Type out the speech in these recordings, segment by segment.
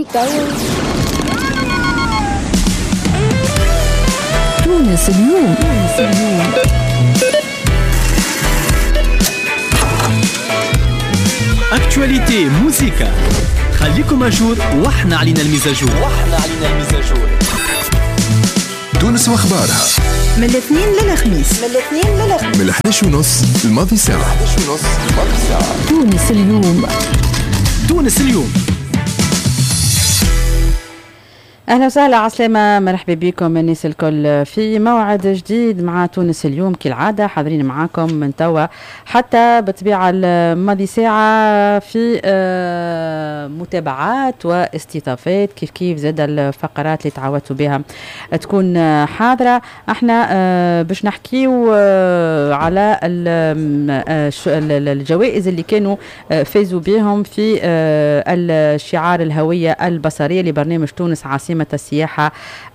تونس اليوم. اكتواليتي موسيقى، خليكم اجور واحنا علينا المزاجور. تونس واخبارها من الاثنين للخميس من 11:30 الماضي ساعة. تونس اليوم. اهلا وسهلا عسلامة، مرحبا بكم الناس الكل في موعد جديد مع تونس اليوم. كالعادة حاضرين معاكم من توا حتى بطبيعة الماضي ساعة في متابعات واستضافات كيف زاد الفقرات اللي تعودتوا بها تكون حاضرة. احنا باش نحكيو على الجوائز اللي كانوا فازوا بهم في الشعار الهوية البصرية لبرنامج تونس عاصمة السياحة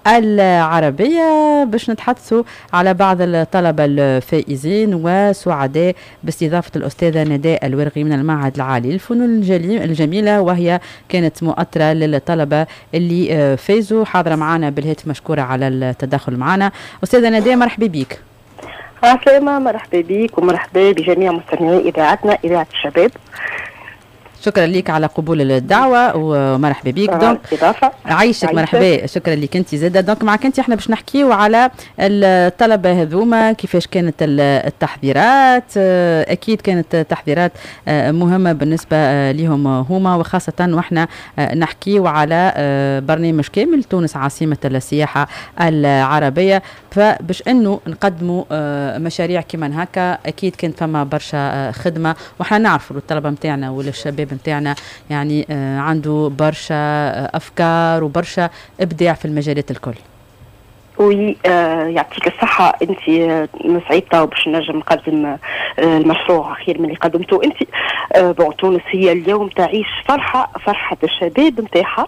العربية، باش نتحدثوا على بعض الطلبة الفائزين وسعداء باستضافة الأستاذة نداء الورغي من المعهد العالي للفنون الجميلة، وهي كانت مؤطرة للطلبة اللي فازوا. حاضرة معنا بالهاتف، مشكورة على التدخل معنا. أستاذة نداء مرحبا بك. عسلامة، مرحبا بك ومرحبا بجميع مستمعي إذاعتنا إذاعة الشباب. شكرا لك على قبول الدعوة ومرحبا بك. دونك عايشك مرحبا، شكرا لك انت زاده. دونك معك انت احنا باش نحكيو على الطلبة هذوما كيفاش كانت التحضيرات. اكيد كانت تحضيرات مهمة بالنسبة لهم هما، وخاصة واحنا نحكيو على برنامج كامل تونس عاصمة السياحة العربية. فباش انه نقدموا مشاريع كما هكا اكيد كانت فما برشا خدمة، وحنا نعرفوا الطلبة متاعنا والشباب متاعنا يعني عنده برشا أفكار وبرشا إبداع في المجالات الكل. وي يعطيك الصحة، أنت سعيدة وباش نجم نقدم المشروع خير من اللي قدمته أنت. تونس هي اليوم تعيش فرحة الشباب متاعها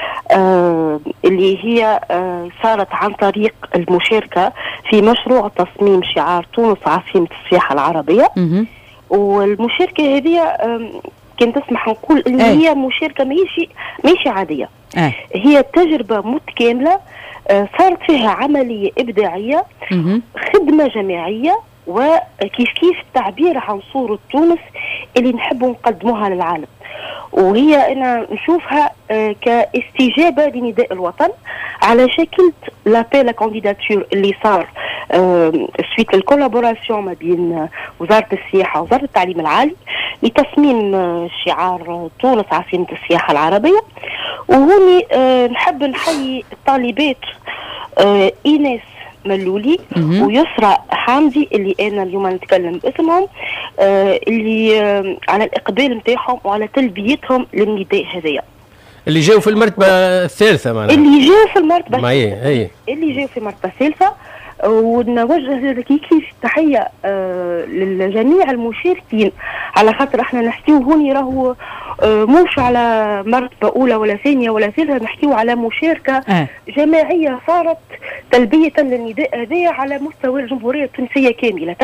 اللي هي صارت عن طريق المشاركة في مشروع تصميم شعار تونس عاصمة السياحة العربية. والمشاركة هذه كان تسمح نقول اللي هي مشاركة ماشي عادية. هي تجربة متكاملة، صارت فيها عملية إبداعية، خدمة جماعية، وكيف التعبير عن صورة تونس اللي نحبوا نقدموها للعالم. وهي أنا نشوفها كاستجابة لنداء الوطن على شكل لابيل كانديداتور اللي صار سويت الكولابوراسيون ما بين وزارة السياحة ووزارة التعليم العالي لتصميم شعار تونس عاصمة السياحة العربية. وهوني نحب نحيي الطالبات إيناس ملولي ويسرى حامدي اللي أنا اليوم نتكلم باسمهم، اللي على الإقبال متاعهم وعلى تلبيتهم للنداء هذايا، اللي جاوا في المرتبة الثالثة معنا. اللي جاوا في المرتبة اللي جاوا في المرتبة الثالثة. ونوجه كيف تحية للجميع المشاركين، على خاطر احنا نحكيو هوني راهو مش على مرتبة أولى ولا ثانية ولا ثالثة، نحكيو على مشاركة جماعية صارت تلبية للنداء هذا على مستوى الجمهورية التونسية كاملة.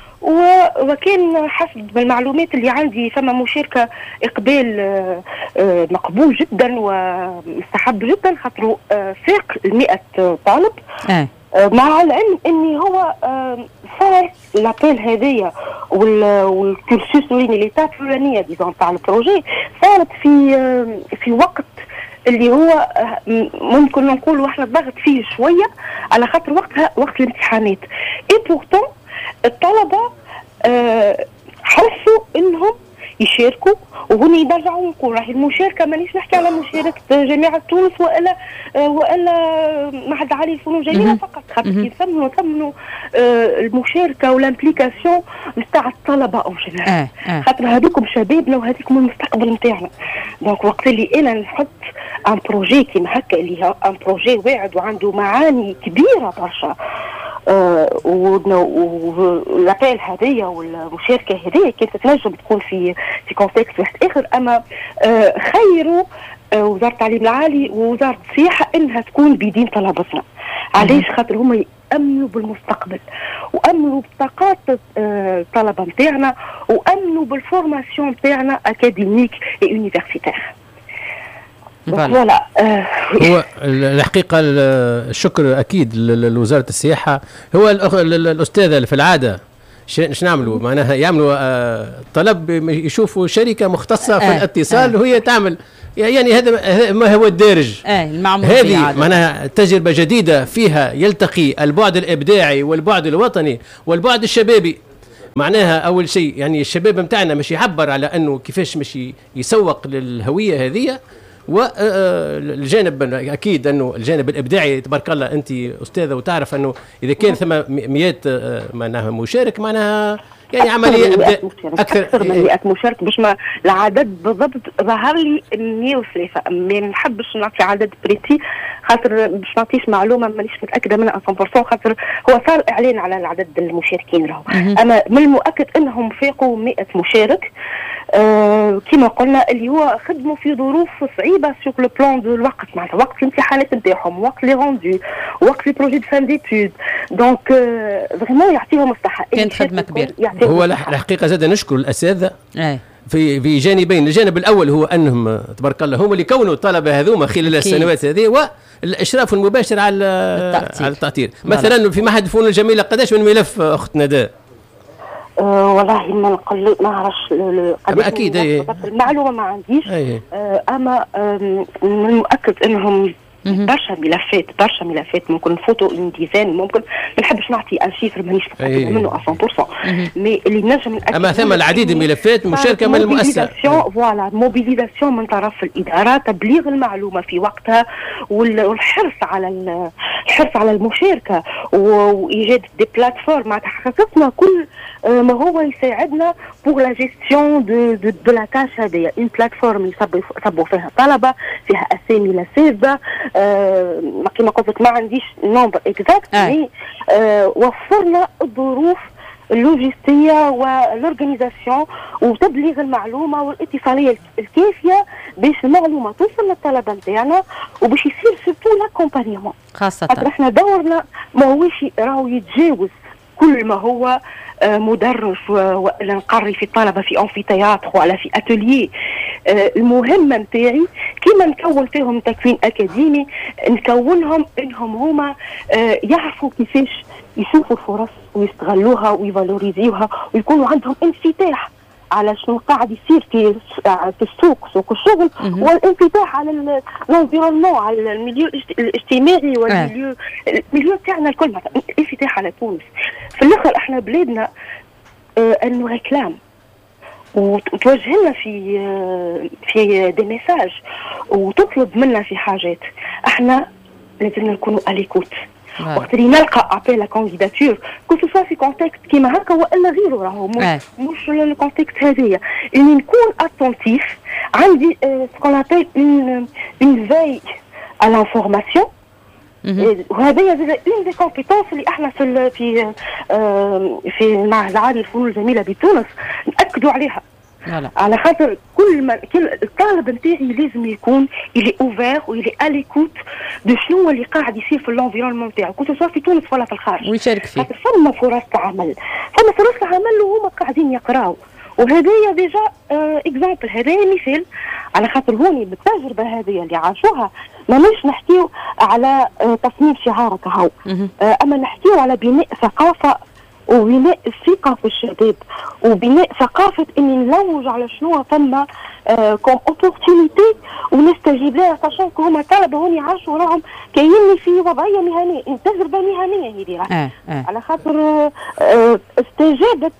وكان حسب المعلومات اللي عندي فما مشاركة إقبال مقبول جدا ومستحب جدا، خاطروا فاق 100 طالب. مع العلم اني هو صار لابيل هذيا والكورسوس اللي تاع الفلانيه ديزون تاع البروجي صارت في وقت اللي هو ممكن نقول احنا ضغط فيه شويه، على خاطر وقت الامتحانات. اي بورتون الطلبه حسوا انهم يشاركوا. وهنا يرجعوا نقول راهي المشاركه مانيش نحكي على مشاركه جامعه تونس والا معهد عالي للفنون الجميله فقط، خاطر يثمنوا المشاركه والامبليكاسيون نتاع الطلبه او جنرال، خاطر هذوكم شبابنا وهذيكم المستقبل نتاعنا. دونك وقت اللي انا نحط ان بروجي كيما هكا اللي هو ان بروجي واعد وعنده معاني كبيره برشا، والابيل هذيا والمشاركه هذيا كانت تنجم تكون في كونتكست واحد اخر. اما خيروا وزاره التعليم العالي ووزاره السياحه انها تكون بيدين طلبتنا. علاش؟ خاطر هما يامنوا بالمستقبل وامنوا بطاقات الطلبه نتاعنا وامنوا بالفورماسيون نتاعنا اكاديميك اي يونيفرسيتير. فوالا. هو الحقيقه الشكر اكيد لوزاره السياحه. هو الاستاذه اللي في العاده ايش نعملوا معناها يعملوا طلب يشوفوا شركه مختصه في الاتصال وهي تعمل يعني هذا ما هو الدارج. المعمول هذه معناها تجربه جديده فيها يلتقي البعد الابداعي والبعد الوطني والبعد الشبابي. معناها اول شيء يعني الشباب متاعنا مش يعبر على انه كيفاش مش يسوق للهويه هذه، والجانب اكيد انه الجانب الابداعي تبارك الله. انت استاذه وتعرف انه اذا كان ثم مئات معناها مشارك معناها يعني عمليه اكثر من 100 مشارك. باش ما العدد بالضبط ظهر لي 103. ما نحبش نعطي عدد بريتي خاطر باش نعطيش معلومه مانيش متاكده منها 100%، خاطر هو صار اعلان على العدد المشاركين راهو. اما من المؤكد انهم فاقوا 100 مشارك. كما قلنا اللي هو خدموا في ظروف صعيبه سوق لو بلان دو الوقت، معناتها وقت الامتحانات نتاعهم، وقت لي روندو، وقت لي بروجي دو فان ديتود. دونك فريمون يعطيهم الصحه. كانت خدمه كبيره. هو الحقيقه زاد نشكر الاساتذه في جانبين. الجانب الاول هو انهم تبارك الله هم اللي كونوا الطلبه هذوما خلال السنوات هذه، والاشراف المباشر على التعطير. مثلا في معهد الفنون الجميله قداش من ملف اخت ندى؟ والله ما نقول ما نعرفش اكيد المعلومه ما عنديش. اما من المؤكد انهم برشا ملفات ممكن نفوتوا ديزاين، ممكن ما نحبش نعطي ان شيفر مانيش متاكده منه 100%. مي اللي نجم اما ثم العديد من الملفات مشاركه من المؤسسه. فوالا موبيليزاسيون من طرف الاداره، تبليغ المعلومه في وقتها، والحرص على المشاركه، وايجاد دي بلاتفورم. معناتها حققنا كل ما هو يساعدنا بور لا جيستيون دو لا تاش هذيا. اون بلاتفورم يصبوا فيها طلبه، فيها اسامي لاساتذه. كما قلت لك ما عنديش نومبر اكزاكت، مي وفرنا الظروف اللوجستيه والورغانيزاسيون وتبليغ المعلومه والاتصاليه الكافيه باش المعلومه توصل للطلبه نتاعنا، وباش يصير سيرتو لاكومبانيمون. خاصه احنا دورنا ماهوش راهو يتجاوز كل ما هو مدرس ولا نقري في الطلبه في انفيتياتر ولا في اتوليي. المهمه نتاعي كيما نكون فيهم تكوين اكاديمي، نكونهم انهم هما يعرفوا كيفاش يشوفوا الفرص ويستغلوها ويفالوريزيوها، ويكونوا عندهم انفتاح على شنو قاعد يصير في السوق، سوق الشغل، والانفتاح على الانفيرونمون، على الميليو الاجتماعي والميليو تاعنا الكل. الانفتاح على تونس في الاخر احنا بلادنا انه ريكلام وتوجه لنا في دي ميساج وتطلب منا في حاجات. احنا لازمنا نكونوا اليكوت وقت اللي نلقى ابي لا كانديداتور كو سوا في كونتكست كيما هكا والا غيره، راهو مش الكونتكست هذايا اني نكون اتونتيف. عندي سكون ابيل اون في à l'information. وهذه اون دي كومبيتونس اللي احنا في المعهد العالي للفنون الجميله بتونس ناكدوا عليها. على خاطر كل الطالب نتاعي لازم يكون يلي اوفير ويلي اليكوت دو شنو اللي قاعد يصير في الانفيرونمون نتاعو، كنت سواء في تونس ولا في الخارج، ويشارك فيه. خاطر فما فرص عمل وهما قاعدين يقراو. وهذايا ديجا اكزامبل، هذايا مثال على خاطر هوني بالتجربه هذه اللي عاشوها. ماناش نحكيو على تصميم شعارك هاو، اما نحكيو على بناء ثقافه وبناء الثقه في الشباب، وبناء ثقافه اني نلوج على شنو ثم كوم اوبورتونيتي ونستجيب لها، ساشون هما طلبه هوني عاشوا راهم كاينين في وضعيه مهنيه، تجربه مهنيه هذه على خاطر استجابت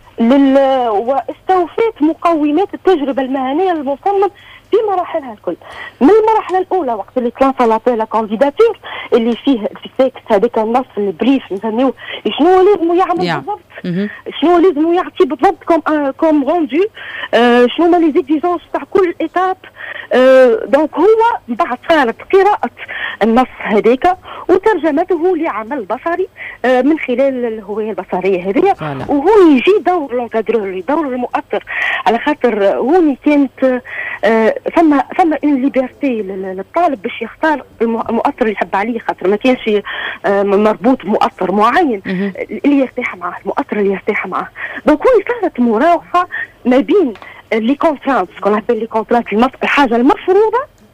واستوفيت مقومات التجربه المهنيه للمصمم في مراحلها الكل. من المرحله الاولى وقت اللي تلانسا لابيل كانديداتور اللي فيه التكست هذاك النص البريف نسميوه شنو لازم يعمل بالضبط، شنو لازم يعطي بالضبط كوم روندو، شنو هما لي زيكزيجونس تاع كل ايتاب. دونك هو بعد صارت قراءه النص هذاك وترجمته لعمل بصري من خلال الهويه البصريه هذه. وهون يجي دور لونكادرور، دور المؤثر، على خاطر هوني كانت ثم اون ليبرتي للطالب باش يختار المؤثر اللي يحب عليه، خاطر ما كانش مربوط بمؤثر معين اللي يرتاح معه، المؤثر اللي يرتاح معه. دونك هوني صارت مراوحه ما بين لي كونترانت، كون ابل لي كونترانت، الحاجه المفروضه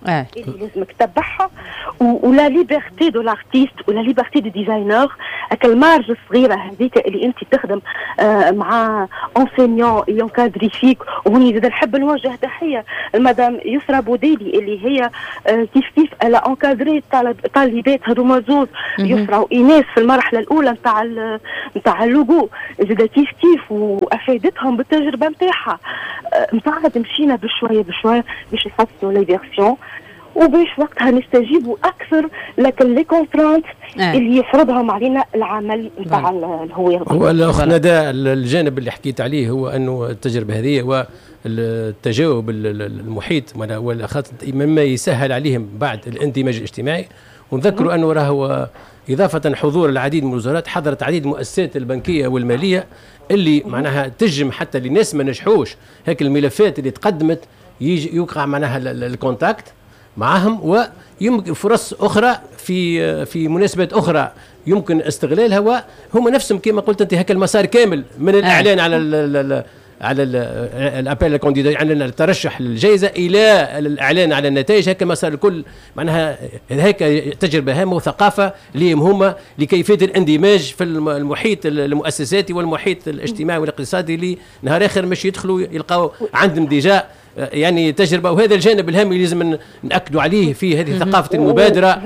اللي لازمك تتبعها، ولا ليبرتي دو لارتيست ولا ليبرتي دو ديزاينر، هاك المارج الصغيره هذيك اللي انت تخدم مع انسينيون ينكادري فيك. وهني زاد نحب نوجه تحيه المدام يسرى بوديلي اللي هي كيف الا انكادري طالبات هذوما زوز، يسرى وايناس في المرحله الاولى نتاع اللوغو، زاد كيف وافادتهم بالتجربه نتاعها. من بعد مشينا بشويه باش نحسنوا لي فيرسيون، وباش وقتها نستجيبوا اكثر لكن لي كونترانت اللي يفرضهم علينا العمل نتاع الهويه. هو الاخ ندى الجانب اللي حكيت عليه هو انه التجربه هذه والتجاوب المحيط مما يسهل عليهم بعد الاندماج الاجتماعي. ونذكروا انه راهو اضافه حضور العديد من الوزارات، حضرت عديد المؤسسات البنكيه والماليه اللي معناها تجم حتى للناس ما نجحوش هيك الملفات اللي تقدمت يوقع معناها الكونتاكت معهم، ويمكن فرص اخرى في مناسبات اخرى يمكن استغلالها، وهم نفسهم كما قلت انت هيك المسار كامل من الاعلان على الابيل كانديدا، يعني الترشح للجائزه الى الاعلان على النتائج، هيك المسار الكل معناها هيك تجربه هامه وثقافه ليهم هما لكيفيه الاندماج في المحيط المؤسساتي والمحيط الاجتماعي والاقتصادي اللي نهار اخر مش يدخلوا يلقاو عندهم ديجا يعني تجربه. وهذا الجانب الهام اللي لازم ناكدوا عليه في هذه ثقافه المبادره.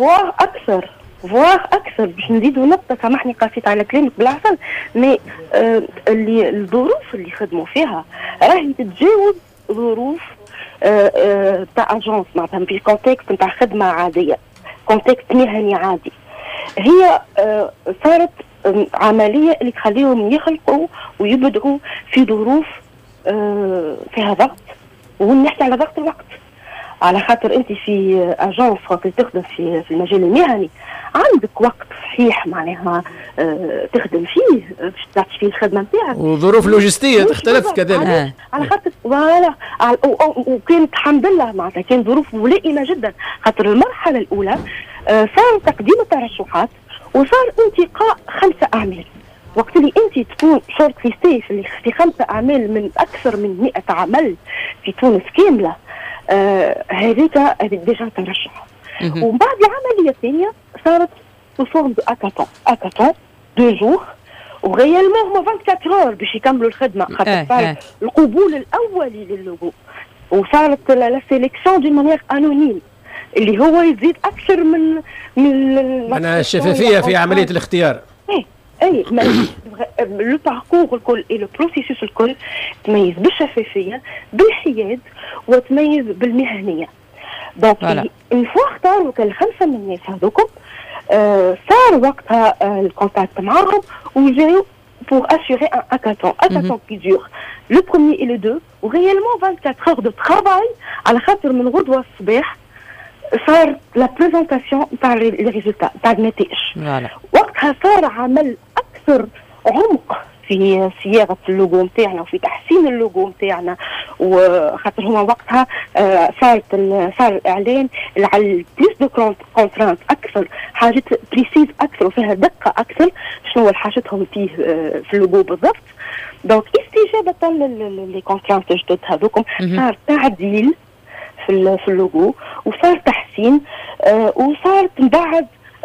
فوار اكثر باش نزيدوا نقطه، سامحني قاسيت على كلامك بالعسل، مي اللي الظروف اللي خدموا فيها راهي تتجاوز ظروف تاع اجونس، معناتها في كونتكست نتاع خدمه عاديه، كونتكست مهني عادي. هي صارت عمليه اللي تخليهم يخلقوا ويبدعوا في ظروف فيها ضغط، ونحكي على ضغط الوقت، على خاطر انت في اجونس وقت تخدم في المجال المهني عندك وقت صحيح معناها تخدم فيه باش تعطي فيه الخدمه نتاعك، وظروف لوجستيه تختلف كذلك على خاطر فوالا. وكانت الحمد لله معناتها كان ظروف ملائمه جدا، خاطر المرحله الاولى صار تقديم الترشحات وصار انتقاء 5 أعمال. وقت اللي انت تكون شورت ليستي في 5 أعمال من اكثر من 100 عمل في تونس كامله، هذيك ديجا ترشح. ومن بعد العمليه الثانيه صارت فورم دو اكاتون 2 جور، وغيالمون هما 24 اور باش يكملوا الخدمه، خاطر صار القبول الاولي للوغو، وصارت لا سيليكسيون دي مانيير انونيم اللي هو يزيد اكثر من انا الشفافيه في عمليه الاختيار. اي لو باركور الكل لو بروسيسوس الكل تميز بالشفافيه بالحياد وتميز بالمهنيه. دونك اون فوا اختاروا ال5 من الناس هذوكم، صار وقتها الكونتاكت معاهم وجاو pour assurer un hackathon qui dure le 1er et le 2 وغيالمون 24 heures de travail، على خاطر من غدوه الصباح صار لا بريزونطاسيون تاع لي ريزولتا تاع النتائج. وقتها صار عمل اكثر عمق في صياغه اللوغو نتاعنا وفي تحسين اللوغو نتاعنا، وخاطر هما وقتها صار الاعلان على بليس دو كونترانت اكثر، حاجات بريسيز اكثر وفيها دقه اكثر شنو حاجتهم فيه في اللوغو بالضبط. دونك استجابه للي كونترانت جدد هذوكم صار تعديل في اللوغو، وصار تحسين، وصارت من بعد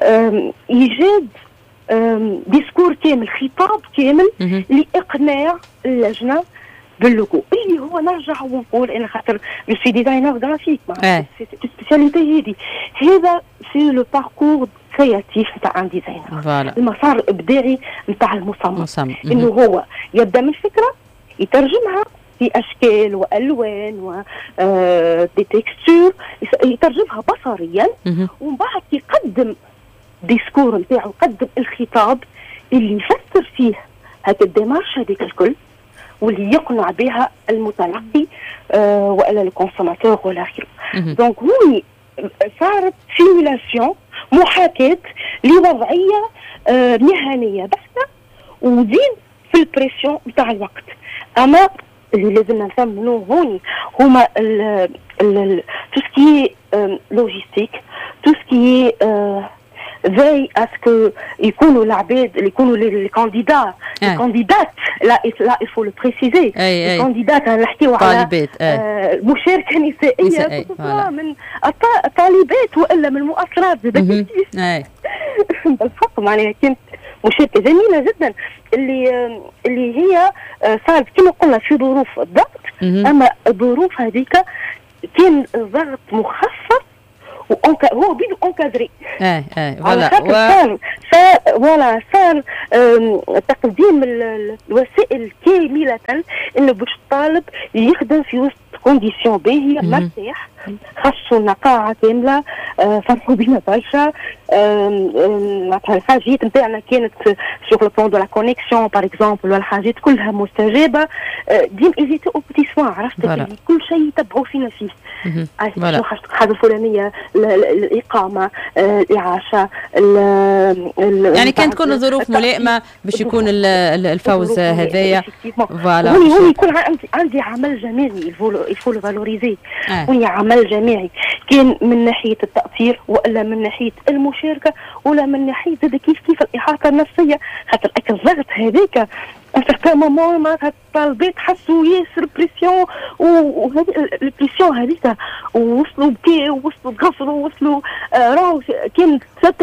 ايجاد ديسكور كامل، خطاب كامل لاقناع اللجنه باللوغو اللي هو نرجع ونقول انا خاطر جو سي ديزاينر جرافيك سبيسياليتي هذه، هذا في لو باركور كرياتيف نتاع ان ديزاينر، المسار الابداعي نتاع المصمم، انه هو يبدا من فكره يترجمها في اشكال والوان و دي تكستور، يترجمها بصريا، ومن بعد يقدم ديسكور نتاعو، يقدم الخطاب اللي يفسر فيه هذا الديمارش هذيك الكل، واللي يقنع بها المتلقي والا الكونسوماتور ولا غيره. دونك هوني صارت سيمولاسيون، محاكاة لوضعيه مهنيه بحته، وزين في البريسيون نتاع الوقت. اما اللي لازم نفهموا هوني هما تو سكي لوجيستيك، تو سكي زي اسكو يكونوا العباد اللي يكونوا لي كانديدا الكانديدات لا يفو لو بريسيزي الكانديدات نحكيو على مشاركه نسائيه من الطالبات والا من المؤثرات بالحق معناها كانت مشاركه جميله جدا اللي هي صارت كما قلنا في ظروف الضغط اما الظروف هذيك كان ضغط مخفف هو بيدو انكادري فوالا صار تقديم الوسائل كامله انه باش الطالب يخدم في وسط كونديسيون باهيه مرتاح خاصو نقاعه كامله فرحوا بينا برشا مثلا الحاجات نتاعنا كانت سوغ لو بلون دو لا كونيكسيون باغ اكزومبل ولا الحاجات كلها مستجابه ديم ايزيتي او بتي سوان عرفت كل شيء يتبعوا فينا فيه الحاجه الفلانيه الاقامه الاعاشه يعني كانت كل ظروف ملائمه باش يكون الفوز هذايا فوالا هو يكون عندي عمل جماعي يفو لو فالوريزي هو عمل جماعي كان من ناحيه التاثير والا من ناحيه المشاركه ولا من ناحيه زاد كيف الاحاطه النفسيه خاطر الضغط هذاك سيغتان مومون معناتها الطالبات حسوا ياسر بريسيون وهذه البريسيون هذيك ووصلوا بكاء ووصلوا تغفروا ووصلوا راهو كانت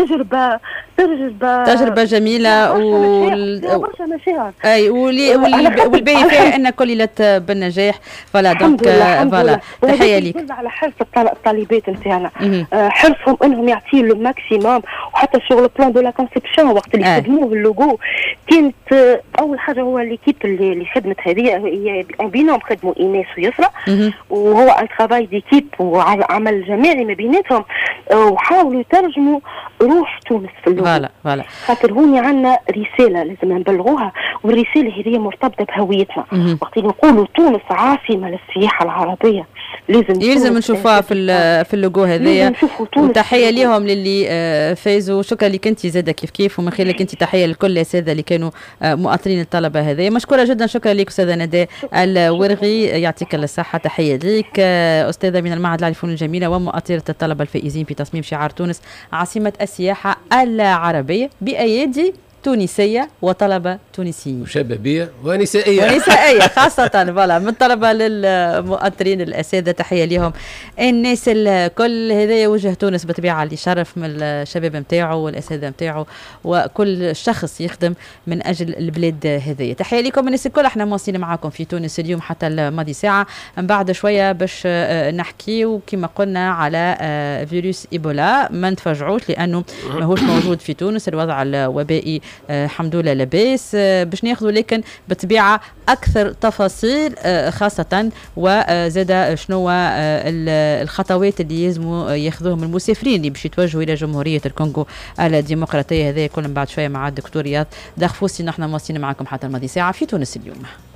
تجربة جميلة برشا مشاعر والباهي فيها ان كل ليلة بالنجاح فوالا دونك فوالا تحية ليك على حرص الطالبات نتاعنا حرصهم انهم يعطيوا لو ماكسيموم وحتى سوغ لو بلان دو لا كونسيبسيون وقت اللي خدموه اللوغو كانت اول حاجة هو ليكيب اللي خدمت هذه هي بينهم خدموا ايناس ويسرى وهو ان ترافاي ديكيب وعمل جماعي ما بيناتهم وحاولوا يترجموا روح تونس في اللغة فوالا خاطر هوني عندنا رسالة لازم نبلغوها والرسالة هذه مرتبطة بهويتنا وقت نقولوا تونس عاصمة للسياحة العربية يلزم نشوفها في اللوجو هذايا وتحية ليهم للي فازوا شكرا لك انت زاده كيف ومن خلالك انت تحية لكل السادة اللي كانوا مؤثرين الطلبة هذايا مشكورة جدا شكرا لك أستاذة نداء الورغي يعطيك الصحة تحية لك أستاذة من المعهد العالي للفنون الجميلة ومؤثرة الطلبة الفائزين في تصميم شعار تونس عاصمة السياحة العربية بأيادي تونسية وطلبة تونسيين وشبابية ونسائية خاصة فوالا من طلبة للمؤثرين الأساتذة تحية لهم الناس الكل هذا وجه تونس بطبيعة اللي شرف من الشباب نتاعو والأساتذة نتاعو وكل شخص يخدم من أجل البلاد هذه تحية لكم الناس الكل احنا مواصلين معاكم في تونس اليوم حتى الماضي ساعة من بعد شوية باش نحكي وكما قلنا على فيروس إيبولا ما نتفاجعوش لأنه ماهوش موجود في تونس الوضع الوبائي الحمد لله لاباس باش ناخذوا لكن بطبيعه اكثر تفاصيل خاصه وزاد شنو الخطوات اللي يلزموا ياخذوهم المسافرين اللي باش يتوجهوا الى جمهوريه الكونغو الديمقراطيه هذا كل بعد شويه مع الدكتور رياض دغفوسي نحن مواصلين معكم حتى الماضي ساعه في تونس اليوم.